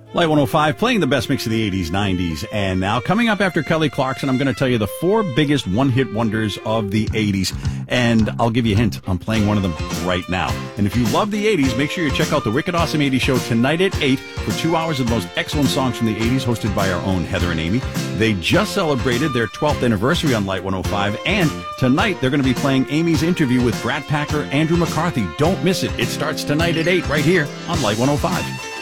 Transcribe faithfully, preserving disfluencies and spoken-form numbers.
Light one oh five, playing the best mix of the eighties, nineties, and now. Coming up after Kelly Clarkson, I'm going to tell you the four biggest one-hit wonders of the eighties, and I'll give you a hint. I'm playing one of them right now. And if you love the eighties, make sure you check out the Wicked Awesome eighties Show tonight at eight for two hours of the most excellent songs from the eighties, hosted by our own Heather and Amy. They just celebrated their twelfth anniversary on Light one oh five, and tonight they're going to be playing Amy's interview with Brad Packer, Andrew McCarthy. Don't miss it. It starts tonight at eight right here on Light one oh five.